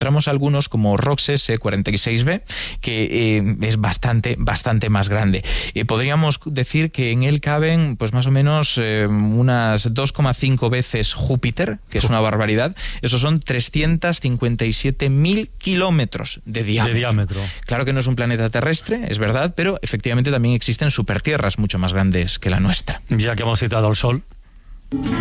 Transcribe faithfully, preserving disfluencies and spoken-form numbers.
Encontramos algunos como Roxes cuarenta y seis b, que eh, es bastante, bastante más grande. Eh, podríamos decir que en él caben pues más o menos eh, unas dos coma cinco veces Júpiter, que es una barbaridad. Esos son trescientos cincuenta y siete mil kilómetros de diámetro. De diámetro. Claro que no es un planeta terrestre, es verdad, pero efectivamente también existen supertierras mucho más grandes que la nuestra. Ya que hemos citado al Sol.